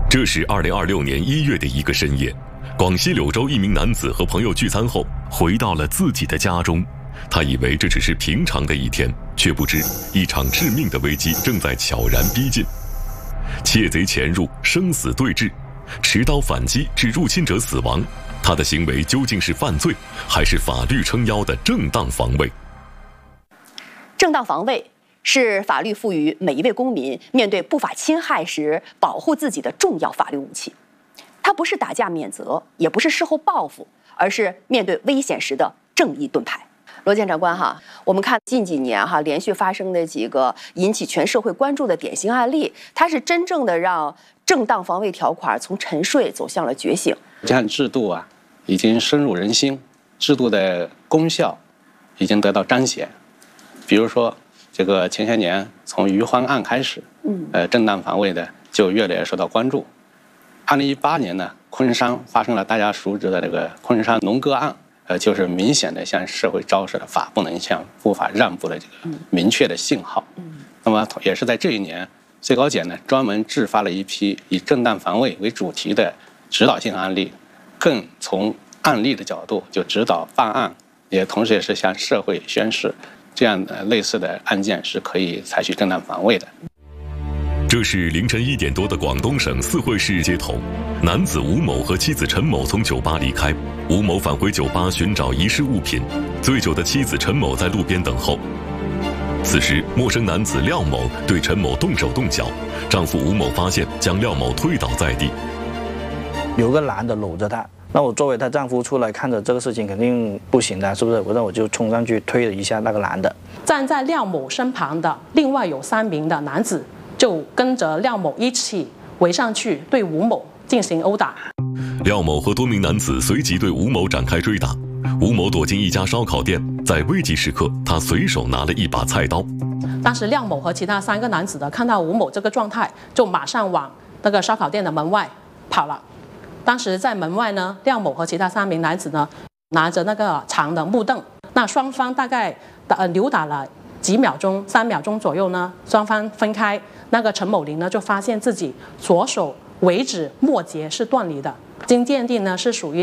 这是2026年1月的一个深夜，广西柳州一名男子和朋友聚餐后回到了自己的家中，他以为这只是平常的一天，却不知一场致命的危机正在悄然逼近。窃贼潜入，生死对峙，持刀反击致入侵者死亡，他的行为究竟是犯罪，还是法律撑腰的正当防卫？ 正当防卫是法律赋予每一位公民面对不法侵害时保护自己的重要法律武器。它不是打架免责，也不是事后报复，而是面对危险时的正义盾牌。罗检察官哈，我们看近几年哈连续发生的几个引起全社会关注的典型案例，它是真正的让正当防卫条款从沉睡走向了觉醒。 这样制度啊，已经深入人心，制度的功效已经得到彰显。比如说，这个前些年从余欢案开始，正当防卫的就越来越受到关注。2018年呢，昆山发生了大家熟知的这个昆山农割案，就是明显的向社会昭示了法不能向不法让步的这个明确的信号。那么也是在这一年，最高检呢专门制发了一批以正当防卫为主题的指导性案例，更从案例的角度就指导办案，也同时也是向社会宣示，这样的类似的案件是可以采取正当防卫的。 这是凌晨1点多的广东省四惠市街头，男子吴某和妻子陈某从酒吧离开，吴某返回酒吧寻找遗失物品，醉酒的妻子陈某在路边等候。此时，陌生男子廖某对陈某动手动脚，丈夫吴某发现，将廖某推倒在地。 有个男的搂着她，那我作为她丈夫出来看着这个事情肯定不行的，是不是？我就冲上去推了一下那个男的。 站在廖某身旁的另外有3名的男子就跟着廖某一起围上去，对吴某进行殴打。 廖某和多名男子随即对吴某展开追打，吴某躲进一家烧烤店，在危急时刻，他随手拿了一把菜刀。 当时廖某和其他3个男子呢，看到吴某这个状态，就马上往那个烧烤店的门外跑了。当时在门外呢，廖某和其他3名男子呢，拿着那个长的木凳，那双方大概扭打了几秒钟，3秒钟左右呢，双方分开。那个陈某林呢，就发现自己左手尾指末节是断离的，经鉴定呢是属于